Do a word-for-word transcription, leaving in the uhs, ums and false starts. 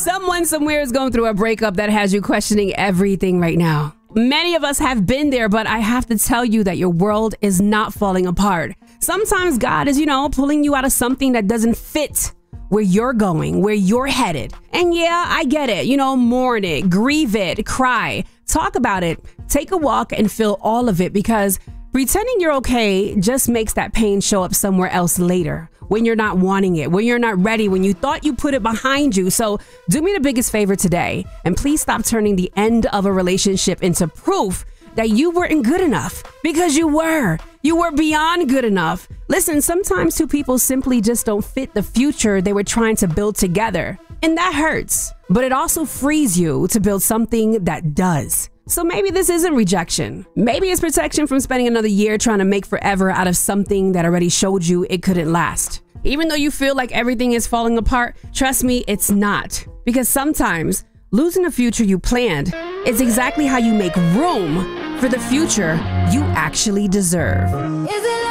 Someone somewhere is going through a breakup that has you questioning everything right now. Many of us have been there, but I have to tell you that your world is not falling apart. Sometimes God is, you know, pulling you out of something that doesn't fit where you're going, where you're headed. And yeah, I get it. You know, mourn it, grieve it, cry, talk about it, take a walk and feel all of it, because pretending you're okay just makes that pain show up somewhere else later, when you're not wanting it, when you're not ready, when you thought you put it behind you. So do me the biggest favor today, and please stop turning the end of a relationship into proof that you weren't good enough, because you were. You were beyond good enough. Listen, sometimes two people simply just don't fit the future they were trying to build together. And that hurts, but it also frees you to build something that does. So maybe this isn't rejection. Maybe it's protection from spending another year trying to make forever out of something that already showed you it couldn't last. Even though you feel like everything is falling apart, trust me, it's not. Because sometimes losing the future you planned is exactly how you make room for the future you actually deserve. Is it